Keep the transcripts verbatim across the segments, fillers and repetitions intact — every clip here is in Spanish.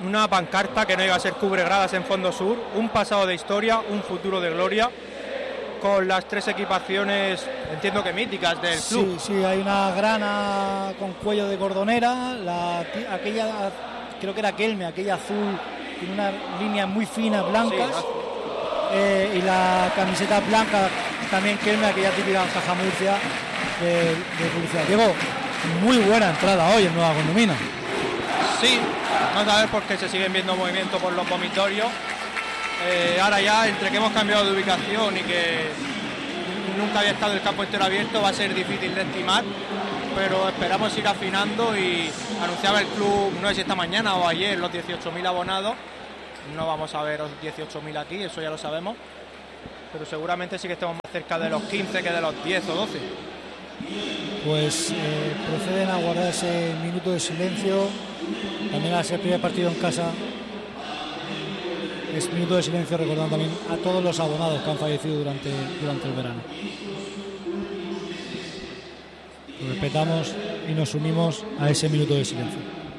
una pancarta que no iba a ser cubregradas en Fondo Sur, un pasado de historia, un futuro de gloria, con las tres equipaciones, entiendo que míticas del club. Sí, sí, hay una grana con cuello de cordonera, la, aquella, creo que era Kelme, aquella azul, con unas líneas muy finas, blancas, sí, eh, y la camiseta blanca también Kelme, aquella típica caja Murcia de, de publicidad. Diego, muy buena entrada hoy en Nueva Condomina. Sí, vamos a ver porque se siguen viendo movimientos por los vomitorios. Eh, ahora ya, entre que hemos cambiado de ubicación y que nunca había estado el campo entero abierto, va a ser difícil de estimar, pero esperamos ir afinando. Y anunciaba el club, no sé si esta mañana o ayer, los dieciocho mil abonados. No vamos a ver los dieciocho mil aquí, eso ya lo sabemos, pero seguramente sí que estemos más cerca de los quince que de los diez o doce. Pues eh, proceden a guardar ese minuto de silencio. También al ser el primer partido en casa, es minuto de silencio recordando también a todos los abonados que han fallecido durante, durante el verano. Lo respetamos y nos unimos a ese minuto de silencio.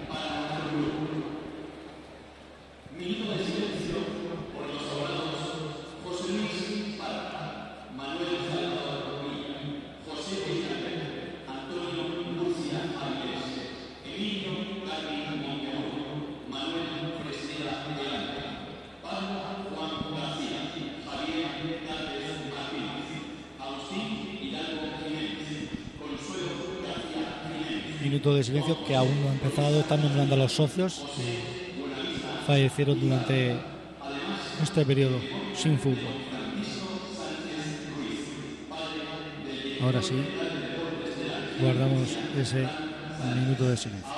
Minuto de silencio que aún no ha empezado. Están nombrando a los socios que fallecieron durante este periodo sin fútbol. Ahora sí, guardamos ese minuto de silencio.